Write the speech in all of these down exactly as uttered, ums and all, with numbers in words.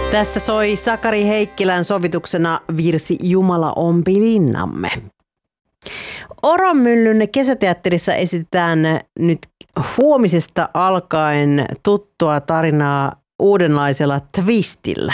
Tässä soi Sakari Heikkilän sovituksena virsi Jumala ompi linnamme. Oronmyllyn kesäteatterissa esitetään nyt huomisesta alkaen tuttua tarinaa uudenlaisella twistillä.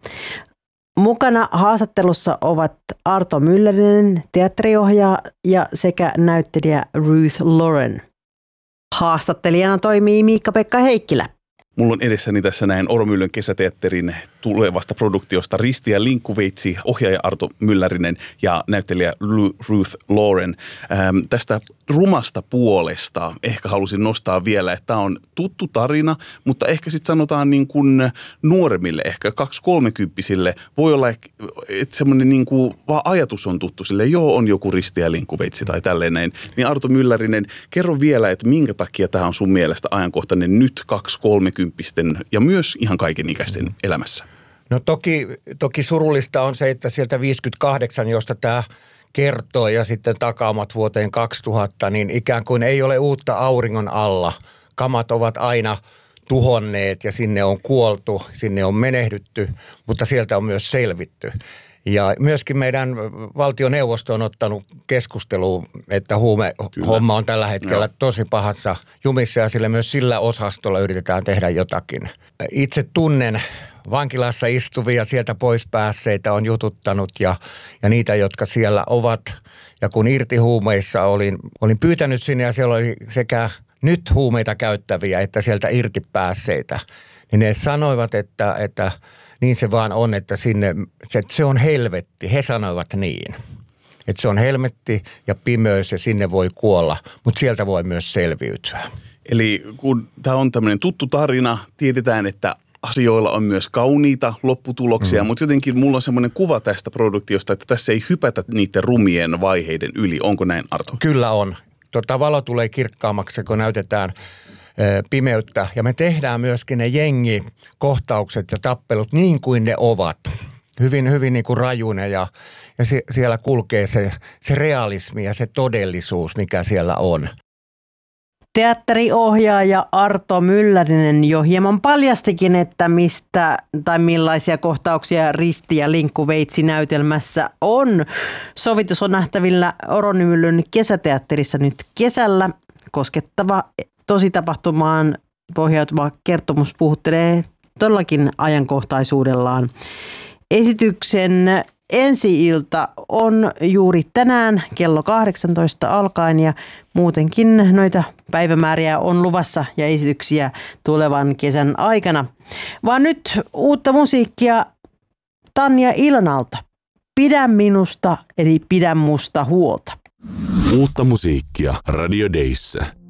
Mukana haastattelussa ovat Arto Myllerinen, teatteriohjaaja sekä näyttelijä Ruth Lauren. Haastattelijana toimii Miikka-Pekka Heikkilä. Mulla on edessäni tässä näin Oronmyllyn kesäteatterin tulevasta produktiosta Risti ja Linkkuveitsi, ohjaaja Arto Myllärinen ja näyttelijä Ruth Lauren. Ähm, tästä rumasta puolesta ehkä halusin nostaa vielä, että tämä on tuttu tarina, mutta ehkä sitten sanotaan niin kuin nuoremmille, ehkä kaksi-kolmekymppisille voi olla, että semmoinen niin kuin vaan ajatus on tuttu sille, joo on joku Risti ja Linkkuveitsi tai tälleen näin. Niin Arto Myllärinen, kerro vielä, että minkä takia tämä on sun mielestä ajankohtainen nyt kaksi-kolmekymppisten ja myös ihan kaikenikäisten elämässä? No toki, toki surullista on se, että sieltä viisikymmentäkahdeksan, josta tämä kertoo ja sitten takaamat vuoteen kaksituhatta, niin ikään kuin ei ole uutta auringon alla. Kamat ovat aina tuhonneet ja sinne on kuoltu, sinne on menehdytty, mutta sieltä on myös selvitty. Ja myöskin meidän valtioneuvosto on ottanut keskusteluun, että huumehomma on tällä hetkellä tosi pahassa jumissa ja sillä myös sillä osastolla yritetään tehdä jotakin. Itse tunnen vankilassa istuvia, sieltä pois päässeitä on jututtanut ja, ja niitä, jotka siellä ovat. Ja kun irti huumeissa olin, olin pyytänyt sinne ja siellä oli sekä nyt huumeita käyttäviä että sieltä irti päässeitä, niin ne sanoivat, että, että niin se vaan on, että sinne, se, se on helvetti. He sanoivat niin, että se on helvetti ja pimeys ja sinne voi kuolla, mutta sieltä voi myös selviytyä. Eli kun tämä on tämmöinen tuttu tarina, tiedetään, että asioilla on myös kauniita lopputuloksia, mm. mutta jotenkin mulla on semmoinen kuva tästä produktiosta, että tässä ei hypätä niiden rumien vaiheiden yli. Onko näin, Arto? Kyllä on. Tota, valo tulee kirkkaammaksi, kun näytetään pimeyttä. Ja me tehdään myöskin ne jengikohtaukset ja tappelut niin kuin ne ovat. Hyvin, hyvin niin kuin rajuinen ja, ja se, siellä kulkee se, se realismi ja se todellisuus, mikä siellä on. Teatteriohjaaja Arto Myllärinen jo hieman paljastikin, että mistä tai millaisia kohtauksia Risti ja Linkkuveitsi -näytelmässä on. Sovitus on nähtävillä Oronmyllyn kesäteatterissa nyt kesällä. Koskettava tositapahtumaan pohjautuva kertomus puhuttelee todellakin ajankohtaisuudellaan. Esityksen ensi-ilta on juuri tänään kello kahdeksantoista alkaen ja muutenkin noita päivämääriä on luvassa ja esityksiä tulevan kesän aikana. Vaan nyt uutta musiikkia Tanja Ilanalta. Pidä minusta eli pidä musta huolta. Uutta musiikkia Radio Dayssä.